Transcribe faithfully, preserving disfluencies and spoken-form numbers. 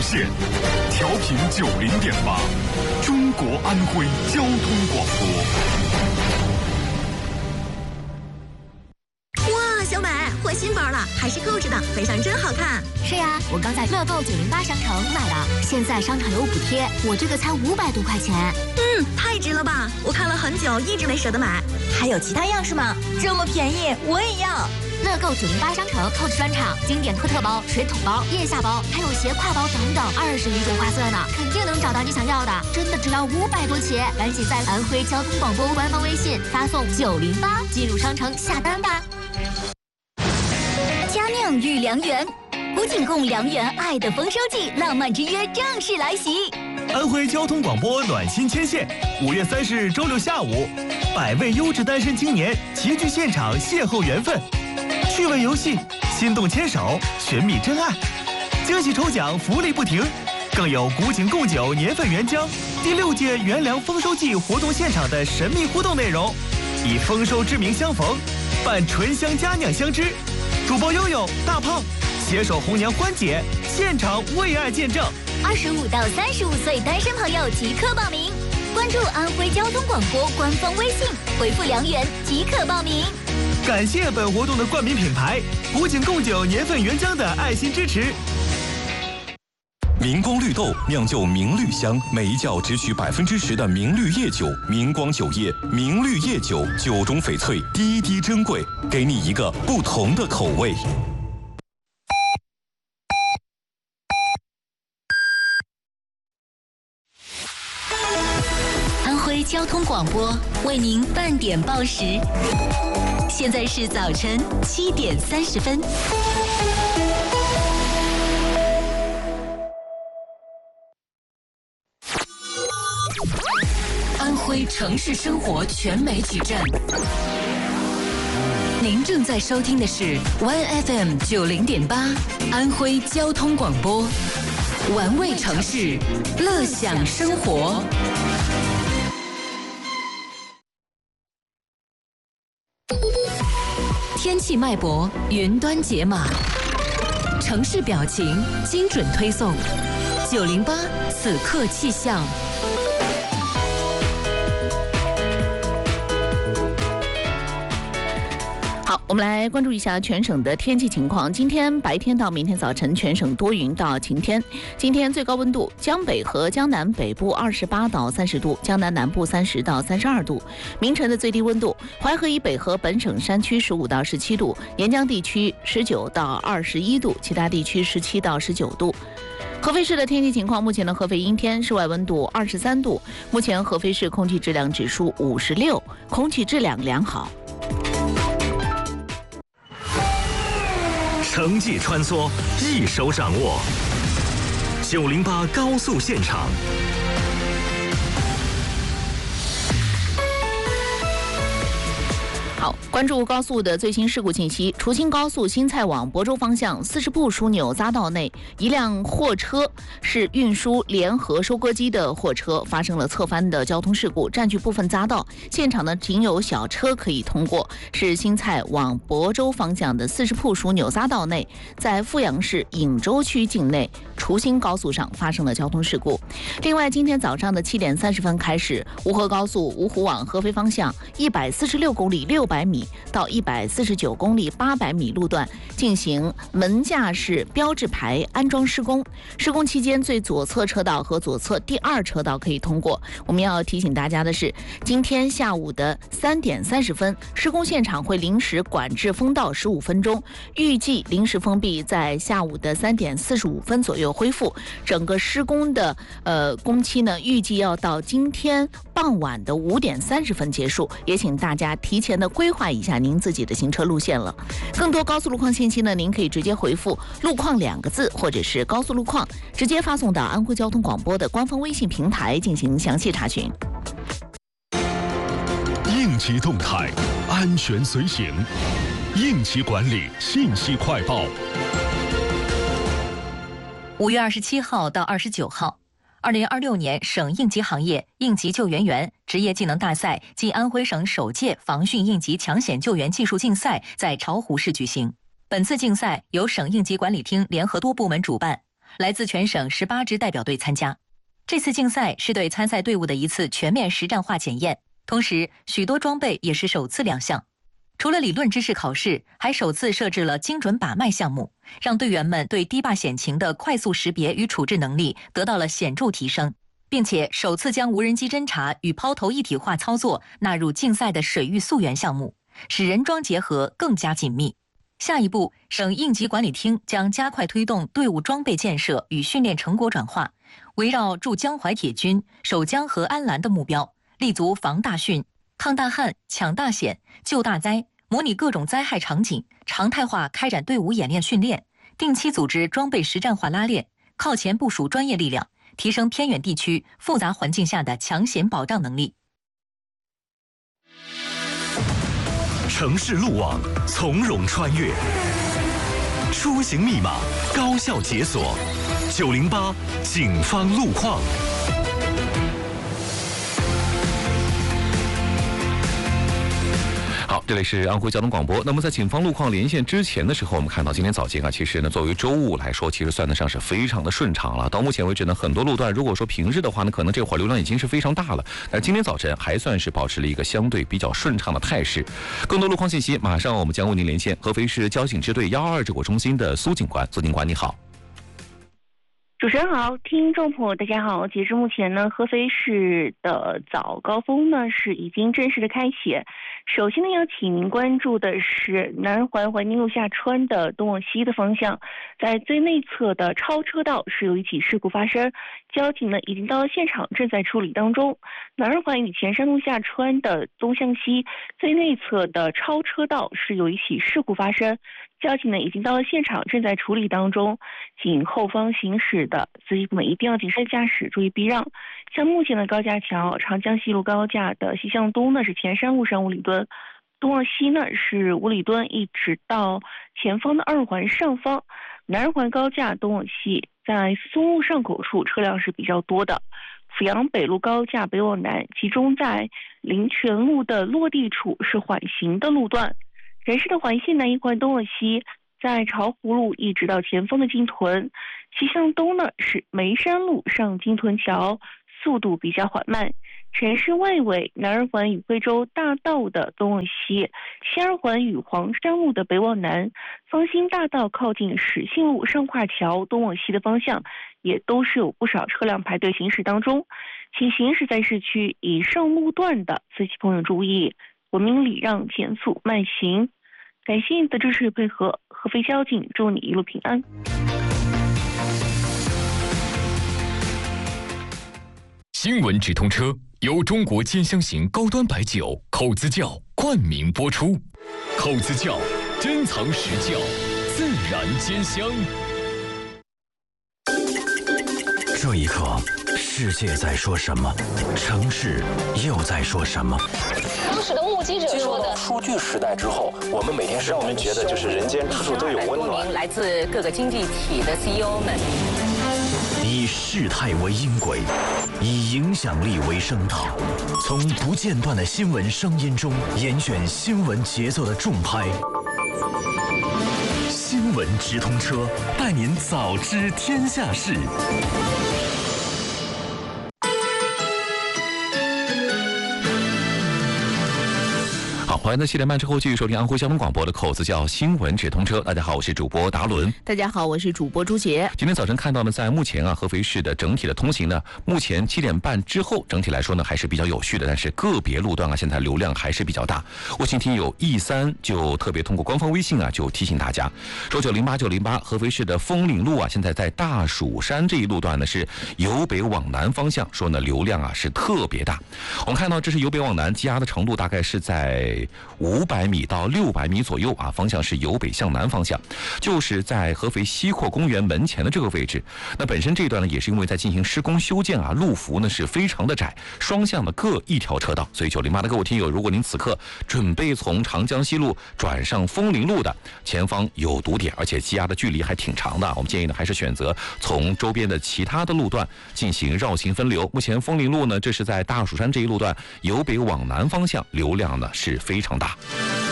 线，调频九零点八，中国安徽交通广播。 哇，小美换新包了，还是购置的，背上真好看。 是呀，我刚在乐购九零八商城买的，现在商场有补贴，我这个才五百多块钱。 嗯，太值了吧！我看了很久，一直没舍得买。 还有其他样式吗？这么便宜，我也要。 乐购九零八商城购置专场，经典特特包、水桶包、腋下包，还有斜挎包等等，二十余种花色呢，肯定能找到你想要的。真的只要五百多起，赶紧在安徽交通广播官方微信发送九零八进入商城下单吧。 佳酿御良缘，古井贡良缘爱的丰收季，浪漫之约正式来袭。 安徽交通广播暖心牵线，五月三十日周六下午，百位优质单身青年齐聚现场邂逅缘分，趣味游戏，心动牵手，寻觅真爱，惊喜抽奖，福利不停，更有古井贡酒年份原浆第六届元粮丰收季活动现场的神秘互动内容，以丰收之名相逢，伴醇香佳酿相知。主播悠悠、大胖携手红娘欢姐，现场为爱见证。 二十五到三十五岁单身朋友即刻报名，关注安徽交通广播官方微信，回复良缘即可报名。 感谢本活动的冠名品牌古井贡酒年份原浆的爱心支持。 明光绿豆酿就明绿香，每一窖只取百分之十的明绿叶酒，明光酒业明绿叶酒，酒中翡翠，滴滴珍贵，给你一个不同的口味。 安徽交通广播为您半点报时，现在是早晨七点三十分。 安徽城市生活全媒体站，您正在收听的是 Y F M 九零点八安徽交通广播，玩味城市，乐享生活。天气脉搏，云端解码，城市表情，精准推送。九零八此刻气象。 好，我们来关注一下全省的天气情况。今天白天到明天早晨，全省多云到晴天。今天最高温度，江北和江南北部二十八到三十度，江南南部三十到三十二度。明晨的最低温度，淮河以北和本省山区十五到十七度，沿江地区十九到二十一度，其他地区十七到十九度。合肥市的天气情况，目前的合肥阴天，室外温度二十三度。目前合肥市空气质量指数五十六，空气质量良好。 城际穿梭，一手掌握。九零八高速现场。 好，关注高速的最新事故信息。除新高速新蔡往亳州方向四十步枢纽匝道内，一辆货车是运输联合收割机的货车发生了侧翻的交通事故，占据部分匝道，现场呢仅有小车可以通过。是新蔡往亳州方向的四十步枢纽匝道内，在阜阳市颍州区境内除新高速上发生了交通事故。另外，今天早上的七点三十分开始，芜河高速芜湖往合肥方向一百四十六公里六百米到一百四十九公里八百米路段进行门架式标志牌安装施工。施工期间，最左侧车道和左侧第二车道可以通过。我们要提醒大家的是，今天下午的三点三十分，施工现场会临时管制封道十五分钟，预计临时封闭在下午的三点四十五分左右恢复。整个施工的呃工期呢，预计要到今天傍晚的五点三十分结束，也请大家提前的规划一下您自己的行车路线了。更多高速路况信息呢，您可以直接回复路况两个字，或者是高速路况，直接发送到安徽交通广播的官方微信平台进行详细查询。 应急动态，安全随行，应急管理信息快报。 五月二十七号到二十九号，二零二六年省应急行业应急救援员职业技能大赛暨安徽省首届防汛应急抢险救援技术竞赛在巢湖市举行。本次竞赛由省应急管理厅联合多部门主办， 来自全省十八支代表队参加。这次竞赛是对参赛队伍的一次全面实战化检验，同时许多装备也是首次亮相。除了理论知识考试，还首次设置了精准把脉项目，让队员们对堤坝险情的快速识别与处置能力得到了显著提升，并且首次将无人机侦察与抛投一体化操作纳入竞赛的水域溯源项目，使人装结合更加紧密。下一步，省应急管理厅将加快推动队伍装备建设与训练成果转化，围绕驻江淮铁军、守江和安澜的目标，立足防大汛、抗大旱、抢大险、救大灾，模拟各种灾害场景，常态化开展队伍演练训练，定期组织装备实战化拉练，靠前部署专业力量，提升偏远地区复杂环境下的抢险保障能力。 城市路网从容穿越，出行密码高效解锁。九零八警方路况。 好，这里是安徽交通广播。那么在警方路况连线之前的时候，我们看到今天早间啊，其实呢，作为周五来说，其实算得上是非常的顺畅了。到目前为止呢，很多路段如果说平日的话呢，可能这会儿流量已经是非常大了，但今天早晨还算是保持了一个相对比较顺畅的态势。更多路况信息，马上我们将为您连线合肥市交警支队幺二二指挥中心的苏警官。苏警官，你好。 主持人好，听众朋友大家好。截至目前呢，合肥市的早高峰呢是已经正式的开启。首先呢，要请您关注的是南二环环宁路下穿的东往西的方向，在最内侧的超车道是有一起事故发生，交警呢已经到了现场，正在处理当中。南二环与前山路下穿的东向西最内侧的超车道是有一起事故发生，交警呢已经到了现场，正在处理当中。请后方行驶的司机们一定要谨慎驾驶，注意避让。像目前的高架桥长江西路高架的西向东呢是前山路上五里墩，东往西呢是五里墩一直到前方的二环上方。南二环高架东往西在松路上口处车辆是比较多的。阜阳北路高架北往南集中在林泉路的落地处是缓行的路段。人市的环线南一环东往西在巢湖路一直到前方的金屯，西向东呢是梅山路上金屯桥，速度比较缓慢。城市外围南二环与惠州大道的东往西，西二环与黄山路的北往南，方兴大道靠近始信路上跨桥东往西的方向也都是有不少车辆排队行驶当中。请行驶在市区以上路段的司机朋友注意，文明礼让，减速慢行。感谢你的支持配合，合肥交警祝你一路平安。 新闻直通车由中国尖香型高端白酒口子窖冠名播出。口子窖珍藏实窖，自然尖香。 这一刻，世界在说什么？城市又在说什么？ 当时的目击者说的， 数据时代之后，我们每天让我们觉得就是人间处处都有温暖。 来自各个经济体的 C E O 们， 以事态为音轨，以影响力为声道，从不间断的新闻声音中严选新闻节奏的重拍。新闻直通车，带您早知天下事。 好，欢迎在七点半之后继续收听安徽交通广播的口子窖新闻直通车。大家好，我是主播达伦。 大家好，我是主播朱杰。 今天早晨看到呢，在目前啊合肥市的整体的通行呢，目前七点半之后整体来说呢还是比较有序的，但是个别路段啊现在流量还是比较大。我今天有 E 三就特别通过官方微信啊就提醒大家，说九零八九零八合肥市的枫岭路啊，现在在大蜀山这一路段呢是由北往南方向，说呢流量啊是特别大。我们看到这是由北往南积压的程度大概是在五百米到六百米左右啊，方向是由北向南方向，就是在合肥西阔公园门前的这个位置。那本身这段呢，也是因为在进行施工修建啊，路幅呢是非常的窄，双向的各一条车道，所以九零八的各位听友，如果您此刻准备从长江西路转上枫林路的，前方有堵点，而且积压的距离还挺长的，我们建议呢还是选择从周边的其他的路段进行绕行分流。目前枫林路呢，这是在大蜀山这一路段由北往南方向，流量呢是非常大。